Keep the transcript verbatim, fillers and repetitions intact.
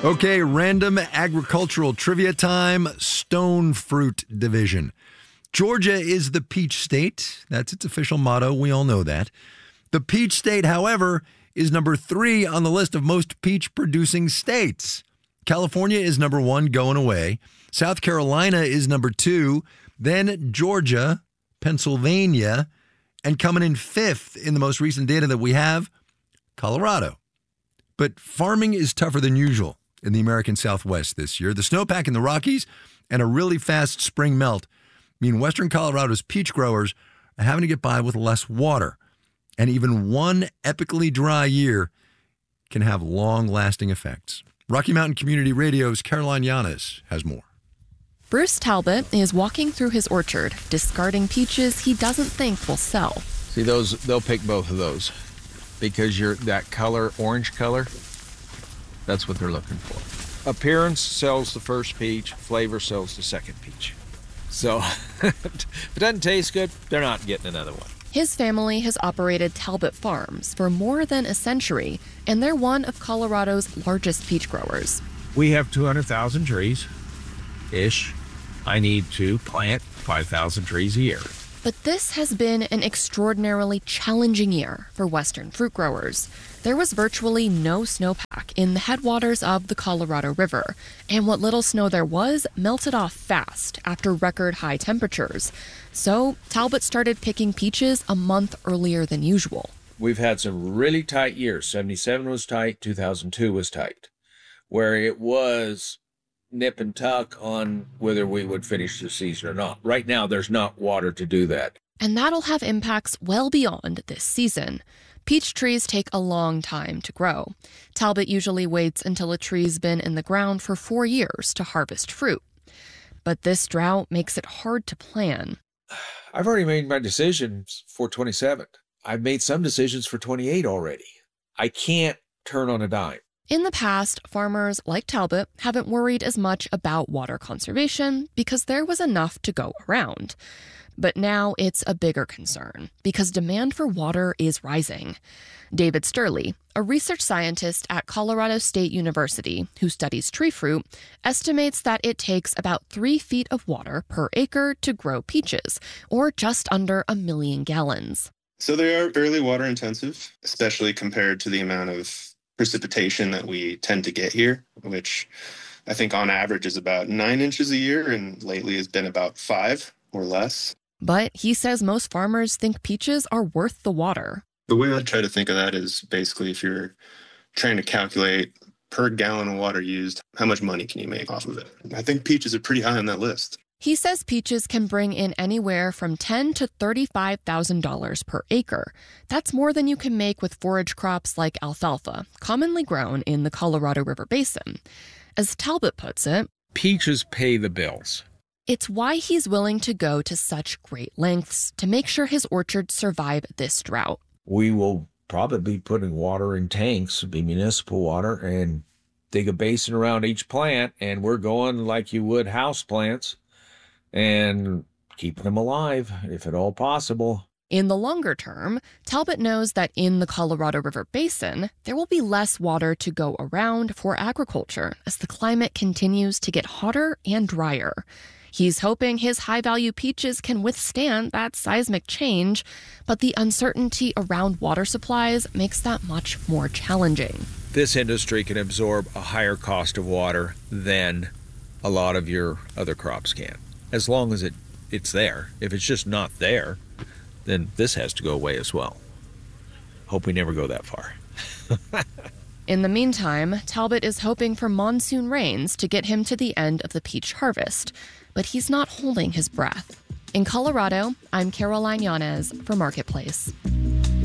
Okay, random agricultural trivia time, stone fruit division. Georgia is the peach state. That's its official motto. We all know that. The peach state, however, is number three on the list of most peach-producing states. California is number one, going away. South Carolina is number two. Then Georgia, Pennsylvania, and coming in fifth in the most recent data that we have, Colorado. But farming is tougher than usual in the American Southwest this year. The snowpack in the Rockies and a really fast spring melt mean western Colorado's peach growers are having to get by with less water. And even one epically dry year can have long-lasting effects. Rocky Mountain Community Radio's Caroline Yanes has more. Bruce Talbot is walking through his orchard, discarding peaches he doesn't think will sell. See, those, they'll pick both of those because you're that color, orange color, that's what they're looking for. Appearance sells the first peach, flavor sells the second peach. So if it doesn't taste good, they're not getting another one. His family has operated Talbot Farms for more than a century, and they're one of Colorado's largest peach growers. We have two hundred thousand trees-ish. I need to plant five thousand trees a year. But this has been an extraordinarily challenging year for western fruit growers. There was virtually no snowpack in the headwaters of the Colorado River, and what little snow there was melted off fast after record high temperatures. So Talbot started picking peaches a month earlier than usual. We've had some really tight years. seventy-seven was tight, two thousand two was tight, where it was nip and tuck on whether we would finish the season or not. Right now, there's not water to do that. And that'll have impacts well beyond this season. Peach trees take a long time to grow. Talbot usually waits until a tree's been in the ground for four years to harvest fruit. But this drought makes it hard to plan. I've already made my decisions for twenty-seven. I've made some decisions for twenty-eight already. I can't turn on a dime. In the past, farmers like Talbot haven't worried as much about water conservation because there was enough to go around. But now it's a bigger concern because demand for water is rising. David Sturley, a research scientist at Colorado State University who studies tree fruit, estimates that it takes about three feet of water per acre to grow peaches, or just under a million gallons. So they are fairly water intensive, especially compared to the amount of precipitation that we tend to get here, which I think on average is about nine inches a year and lately has been about five or less. But he says most farmers think peaches are worth the water. The way I try to think of that is basically if you're trying to calculate per gallon of water used, how much money can you make off of it? I think peaches are pretty high on that list. He says peaches can bring in anywhere from ten thousand to thirty-five thousand dollars per acre. That's more than you can make with forage crops like alfalfa, commonly grown in the Colorado River Basin. As Talbot puts it, peaches pay the bills. It's why he's willing to go to such great lengths to make sure his orchards survive this drought. We will probably be putting water in tanks, be municipal water, and dig a basin around each plant, and we're going like you would house plants and keeping them alive, if at all possible. In the longer term, Talbot knows that in the Colorado River Basin, there will be less water to go around for agriculture as the climate continues to get hotter and drier. He's hoping his high-value peaches can withstand that seismic change, but the uncertainty around water supplies makes that much more challenging. This industry can absorb a higher cost of water than a lot of your other crops can, as long as it, it's there. If it's just not there, then this has to go away as well. Hope we never go that far. In the meantime, Talbot is hoping for monsoon rains to get him to the end of the peach harvest, but he's not holding his breath. In Colorado, I'm Caroline Yanes for Marketplace.